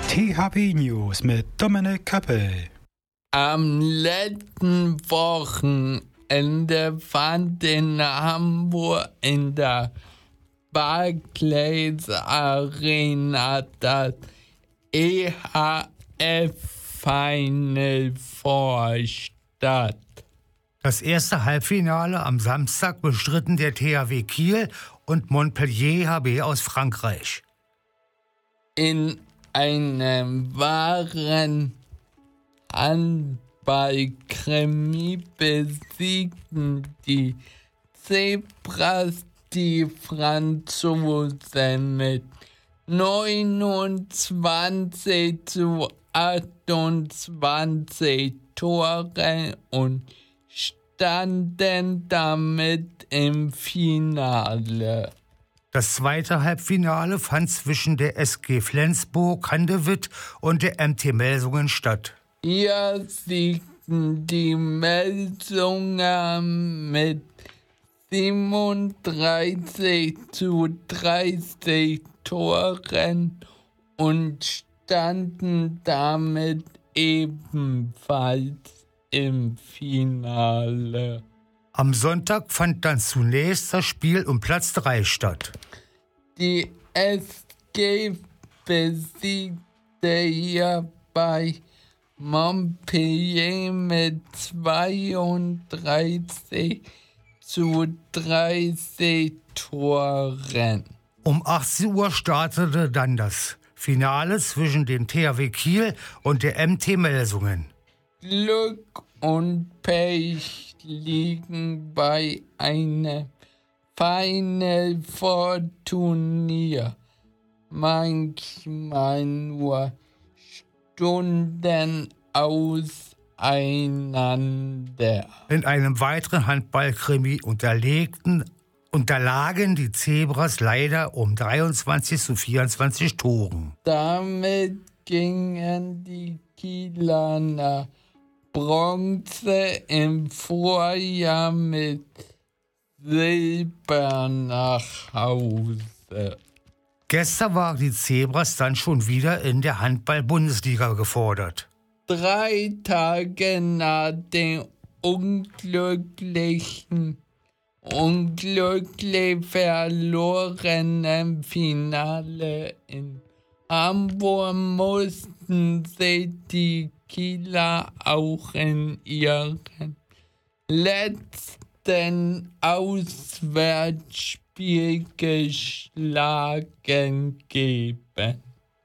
THP News mit Dominik Kappel. Am letzten Wochenende fand in Hamburg in der Barclays Arena das EHF-Final Four statt. Das erste Halbfinale am Samstag bestritten der THW Kiel und Montpellier HB aus Frankreich. In einem wahren Handballkrimi besiegten die Zebras die Franzosen mit 29:28 Toren und standen damit im Finale. Das zweite Halbfinale fand zwischen der SG Flensburg-Handewitt und der MT Melsungen statt. Hier siegten die Melsunger mit 37:30 Toren und standen damit ebenfalls im Finale. Am Sonntag fand dann zunächst das Spiel um Platz 3 statt. Die SG besiegte hierbei Montpellier mit 32:30 Toren. Um 18 Uhr startete dann das Finale zwischen dem THW Kiel und der MT Melsungen. Glück und Pech liegen bei einem Final Four Turnier manchmal nur Stunden auseinander. In einem weiteren Handballkrimi unterlagen die Zebras leider um 23:24 Toren. Damit gingen die Kieler nach Bronze im Vorjahr mit Silber nach Hause. Gestern waren die Zebras dann schon wieder in der Handball-Bundesliga gefordert. 3 Tage nach dem unglücklich verlorenen Finale in Hamburg mussten sich die Kieler auch in ihren letzten Auswärtsspiel geschlagen geben.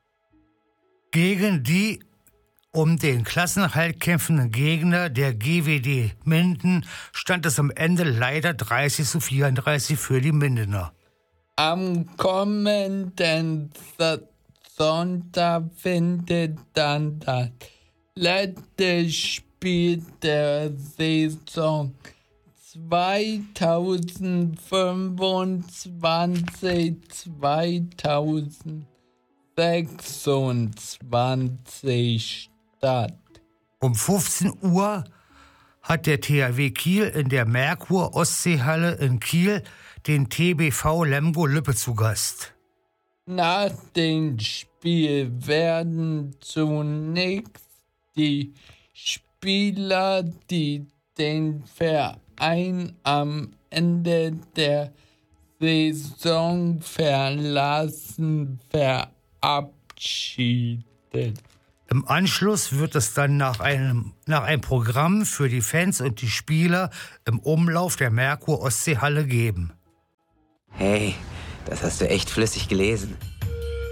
Gegen die um den Klassenerhalt kämpfenden Gegner der GWD Minden stand es am Ende leider 30:34 für die Mindener. Am kommenden Sonntag findet dann das letzte Spiel der Saison 2025/2026 statt. Um 15 Uhr hat der THW Kiel in der Merkur Ostseehalle in Kiel den TBV Lemgo Lippe zu Gast. Nach dem Spiel werden zunächst die Spieler, die den Verein am Ende der Saison verlassen, verabschiedet. Im Anschluss wird es dann nach einem Programm für die Fans und die Spieler im Umlauf der Merkur Ostseehalle geben. Hey, das hast du echt flüssig gelesen.